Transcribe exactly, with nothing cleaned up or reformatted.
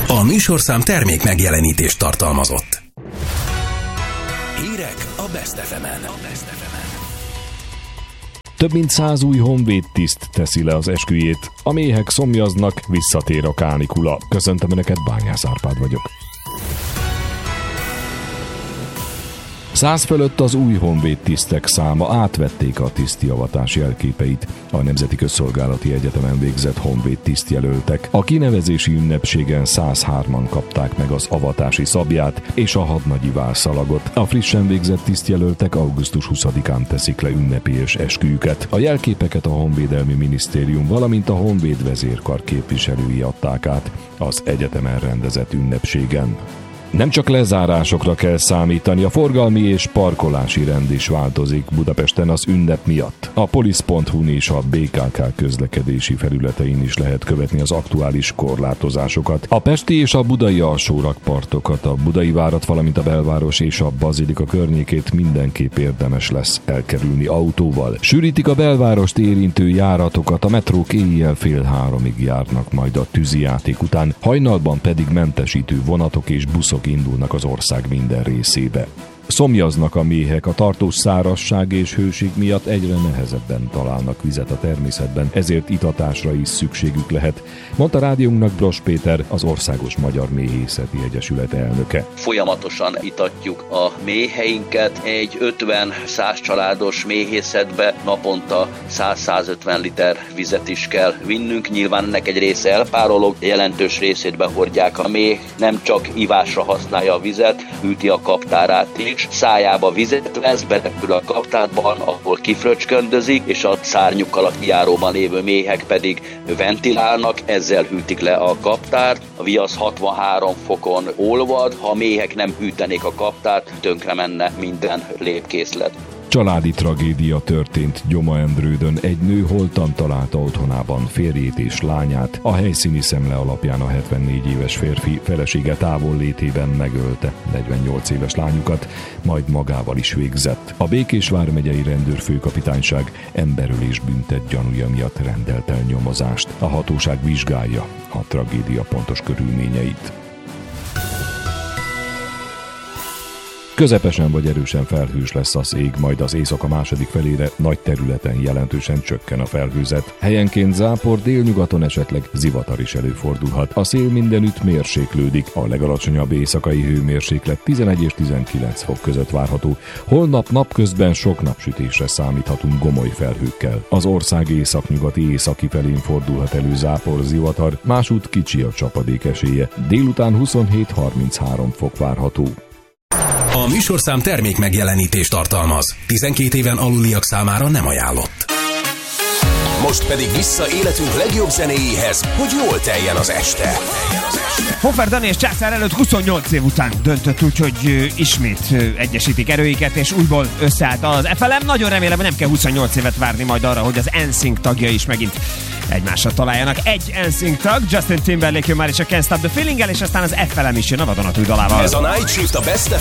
A műsorszám termék megjelenítést tartalmazott. Hírek a Best ef emen. Több mint száz új honvéd tiszt teszi le az esküjét. A méhek szomjaznak, visszatér a kánikula. Köszöntöm Önöket, Bányász Árpád vagyok. Száz fölött az új honvéd tisztek száma, átvették a tisztjavatás jelképeit. A Nemzeti Közszolgálati Egyetemen végzett honvéd tisztjelöltek. A kinevezési ünnepségen százhárman kapták meg az avatási szabját és a hadnagyi válszalagot. A frissen végzett tisztjelöltek augusztus huszadikán teszik le ünnepélyes esküjüket. A jelképeket a Honvédelmi Minisztérium, valamint a Honvéd vezérkar képviselői adták át az egyetemen rendezett ünnepségen. Nem csak lezárásokra kell számítani, a forgalmi és parkolási rend is változik Budapesten az ünnep miatt. A polisz pont hu-n és a bé ká ká közlekedési felületein is lehet követni az aktuális korlátozásokat. A pesti és a budai alsórakpartokat, a Budai várat, valamint a belváros és a bazilika környékét mindenképp érdemes lesz elkerülni autóval. Sűrítik a belvárost érintő járatokat, a metrók éjjel fél háromig járnak majd a tűzijáték után, hajnalban pedig mentesítő vonatok és buszok indulnak az ország minden részébe. Szomjaznak a méhek, a tartós szárazság és hőség miatt egyre nehezebben találnak vizet a természetben, ezért itatásra is szükségük lehet, mondta rádiónknak Bross Péter, az Országos Magyar Méhészeti Egyesület elnöke. Folyamatosan itatjuk a méheinket, egy ötven-száz családos méhészetbe naponta száz-százötven liter vizet is kell vinnünk, nyilván ennek egy része elpárolog, jelentős részét behordják. A méh nem csak ivásra használja a vizet, üti a kaptárát is, szájába vizet vesz, berepül a kaptárban, ahol kifröcsköndözik, és a szárnyukkal a kijáróban lévő méhek pedig ventilálnak, ezzel hűtik le a kaptárt. A viasz hatvanhárom fokon olvad, ha a méhek nem hűtenék a kaptárt, tönkre menne minden lépkészlet. Családi tragédia történt Gyoma-Endrődön. Egy nő holtan találta otthonában férjét és lányát. A helyszíni szemle alapján a hetvennégy éves férfi felesége távollétében megölte negyvennyolc éves lányukat, majd magával is végzett. A Békés vármegyei rendőrfőkapitányság emberölés büntet gyanúja miatt rendelt el nyomozást. A hatóság vizsgálja a tragédia pontos körülményeit. Közepesen vagy erősen felhős lesz az ég, majd az éjszaka második felére nagy területen jelentősen csökken a felhőzet. Helyenként zápor, délnyugaton esetleg zivatar is előfordulhat. A szél mindenütt mérséklődik, a legalacsonyabb éjszakai hőmérséklet tizenegy és tizenkilenc fok között várható. Holnap napközben sok napsütésre számíthatunk gomoly felhőkkel. Az ország északnyugati északi felén fordulhat elő zápor, zivatar, másút kicsi a csapadék esélye. Délután huszonhét-harminchárom fok várható. A műsorszám termék megjelenítést tartalmaz. tizenkét éven aluliak számára nem ajánlott. Most pedig vissza életünk legjobb zenéjéhez, hogy jól teljen az este. Hofer Dani és Császár előtt huszonnyolc év után döntött úgy, hogy ismét egyesítik erőiket, és újból összeállt az ef el em. Nagyon remélem, hogy nem kell huszonnyolc évet várni majd arra, hogy az en sync tagjai is megint egymással találjanak. Egy en sync tag, Justin Timberlake jön már is a Can't Stop the Feeling-el, és aztán az ef el em is jön a vadonatúj dalával. Ez a Night Shift a Best